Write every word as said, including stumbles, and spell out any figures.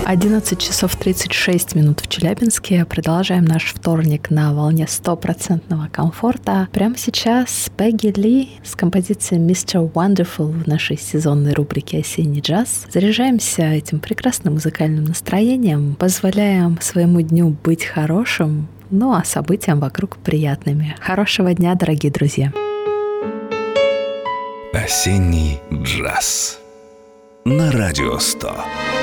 одиннадцать часов тридцать шесть минут в Челябинске. Продолжаем наш вторник на волне стопроцентного комфорта. Прямо сейчас Пегги Ли с композицией мистер Wonderful в нашей сезонной рубрике «Осенний джаз». Заряжаемся этим прекрасным музыкальным настроением, позволяем своему дню быть хорошим, ну а событиям вокруг приятными. Хорошего дня, дорогие друзья! «Осенний джаз» на Радио сто.